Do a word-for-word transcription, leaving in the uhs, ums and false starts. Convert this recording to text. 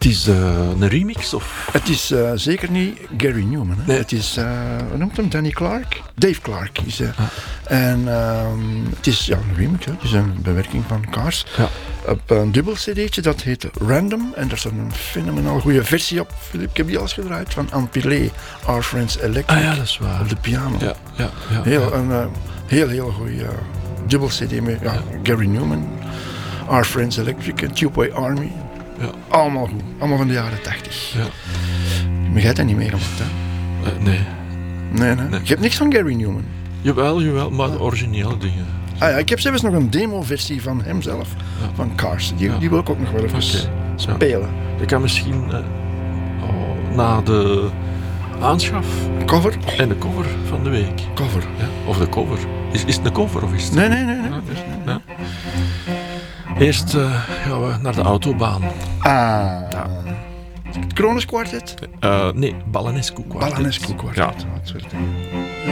Het is uh, een remix of? Het is uh, zeker niet Gary Newman. Hè? Nee. Het is, uh, hoe noemt hem, Danny Clark? Dave Clark is hij. Ah. En um, het is ja, een remix, hè? Het is een bewerking van Cars. Ja. Op een dubbel cd'tje, dat heet Random. En daar staat een fenomenaal goede versie op. Philip, ik heb die al eens gedraaid, van Ampilé, Our Friends Electric. Ah ja, dat is waar. Op de piano. Ja, ja, ja, heel, ja. Een uh, heel, heel goede uh, dubbel cd met ja, ja. Gary Newman, Our Friends Electric en Tubeway Army. Ja. Allemaal goed. Allemaal van de jaren tachtig. Ja. Maar jij hebt dat niet meegemaakt, hè? Uh, nee. Nee, nee. nee. Je hebt niks van Gary Newman? Jawel, jawel, maar de originele dingen. Ah ja, ik heb zelfs nog een demo-versie van hemzelf, ja. van Cars. Die, ja. die wil ik ook nog wel even okay. spelen. Ja. Ik kan misschien uh, oh, na de aanschaf cover en de cover van de week. Cover? Ja. Of de cover. Is, is het een cover of is het? Nee, nee, nee. nee. Ja. Ja. Eerst uh, gaan we naar de autobaan. Ah. Ja. Het Kronos Quartet? Uh, nee, Balanescu Quartet. Balanescu Quartet. Ja.